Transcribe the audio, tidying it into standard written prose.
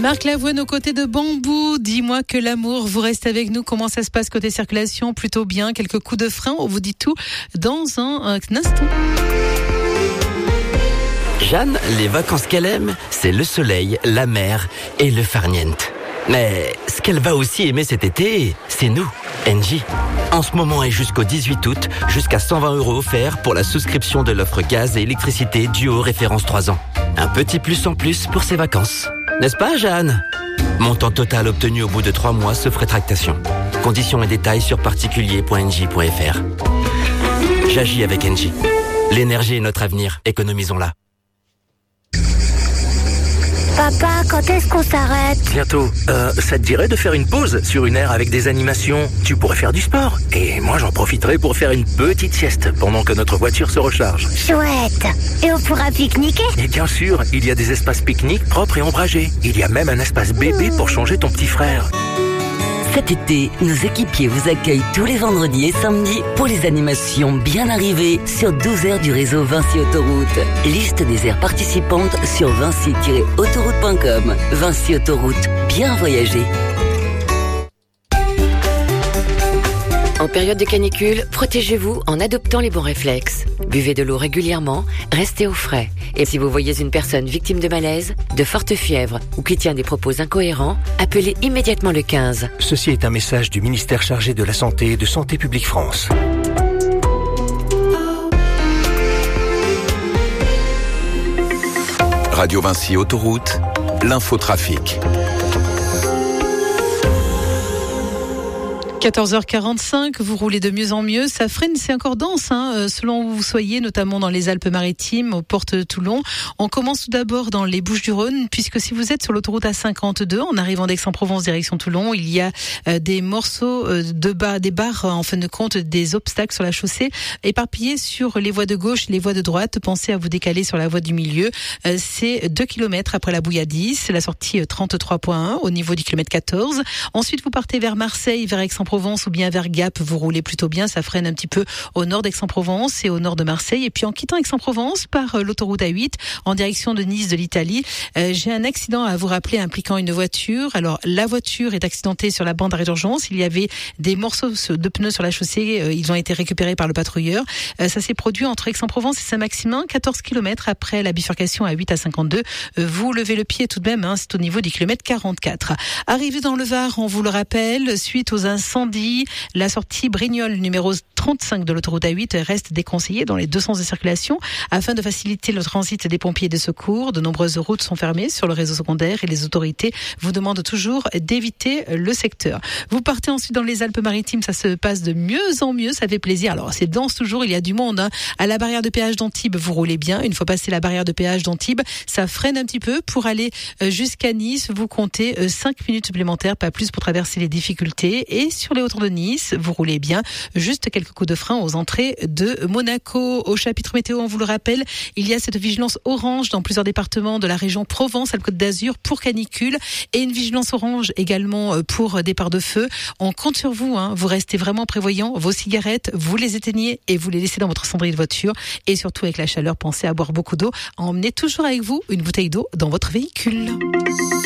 Marc Lavoine aux côtés de Bambou. Dis-moi que l'amour, vous restez avec nous. Comment ça se passe côté circulation? Plutôt bien. Quelques coups de frein. On vous dit tout dans un instant. Jeanne, les vacances qu'elle aime, c'est le soleil, la mer et le farniente. Mais ce qu'elle va aussi aimer cet été, c'est nous, Engie. En ce moment et jusqu'au 18 août, jusqu'à 120 € offerts pour la souscription de l'offre gaz et électricité Duo référence 3 ans. Un petit plus en plus pour ses vacances. N'est-ce pas, Jeanne? Montant total obtenu au bout de 3 mois sauf rétractation. Conditions et détails sur particulier.engie.fr. J'agis avec Engie. L'énergie est notre avenir, économisons-la. Papa, quand est-ce qu'on s'arrête? Bientôt. Ça te dirait de faire une pause sur une aire avec des animations? Tu pourrais faire du sport. Et moi, j'en profiterai pour faire une petite sieste pendant que notre voiture se recharge. Chouette. Et on pourra pique-niquer? Et bien sûr, il y a des espaces pique-nique propres et ombragés. Il y a même un espace bébé pour changer ton petit frère. Cet été, nos équipiers vous accueillent tous les vendredis et samedis pour les animations bien arrivées sur 12 aires du réseau Vinci Autoroute. Liste des aires participantes sur vinci-autoroute.com. Vinci Autoroute, bien voyager. En période de canicule, protégez-vous en adoptant les bons réflexes. Buvez de l'eau régulièrement, restez au frais. Et si vous voyez une personne victime de malaise, de forte fièvre ou qui tient des propos incohérents, appelez immédiatement le 15. Ceci est un message du ministère chargé de la Santé et de Santé publique France. Radio Vinci Autoroute, l'infotrafic. 14h45, vous roulez de mieux en mieux. Ça freine, c'est encore dense, selon où vous soyez, notamment dans les Alpes-Maritimes, aux portes de Toulon. On commence tout d'abord dans les Bouches-du-Rhône, puisque si vous êtes sur l'autoroute A52, en arrivant d'Aix-en-Provence direction Toulon, il y a des morceaux des barres, en fin de compte, des obstacles sur la chaussée, éparpillés sur les voies de gauche et les voies de droite. Pensez à vous décaler sur la voie du milieu. C'est 2 km après la Bouilladis, c'est la sortie 33.1 au niveau du kilomètre 14. Ensuite, vous partez vers Marseille, vers Aix-en-Provence ou bien vers Gap, vous roulez plutôt bien, ça freine un petit peu au nord d'Aix-en-Provence et au nord de Marseille. Et puis en quittant Aix-en-Provence par l'autoroute A8 en direction de Nice de l'Italie, j'ai un accident à vous rappeler impliquant une voiture. Alors la voiture est accidentée sur la bande d'arrêt d'urgence, il y avait des morceaux de pneus sur la chaussée, ils ont été récupérés par le patrouilleur. Ça s'est produit entre Aix-en-Provence et Saint-Maximin, 14 km après la bifurcation A8 à 52. Vous levez le pied tout de même, c'est au niveau du kilomètre 44. Arrivé dans le Var, on vous le rappelle, suite aux incendies, la sortie Brignoles numéro 35 de l'autoroute A8 reste déconseillée dans les deux sens de circulation afin de faciliter le transit des pompiers et des secours. De nombreuses routes sont fermées sur le réseau secondaire et les autorités vous demandent toujours d'éviter le secteur. Vous partez ensuite dans les Alpes-Maritimes, ça se passe de mieux en mieux, ça fait plaisir. Alors c'est dense toujours, il y a du monde. À la barrière de péage d'Antibes, vous roulez bien. Une fois passé la barrière de péage d'Antibes, ça freine un petit peu. Pour aller jusqu'à Nice, vous comptez 5 minutes supplémentaires, pas plus, pour traverser les difficultés. Et sur les hauteurs de Nice, vous roulez bien. Juste quelques coups de frein aux entrées de Monaco. Au chapitre météo, on vous le rappelle, il y a cette vigilance orange dans plusieurs départements de la région Provence-Alpes-Côte d'Azur pour canicule et une vigilance orange également pour départ de feu. On compte sur vous, vous restez vraiment prévoyants. Vos cigarettes, vous les éteignez et vous les laissez dans votre cendrier de voiture. Et surtout avec la chaleur, pensez à boire beaucoup d'eau. Emmenez toujours avec vous une bouteille d'eau dans votre véhicule.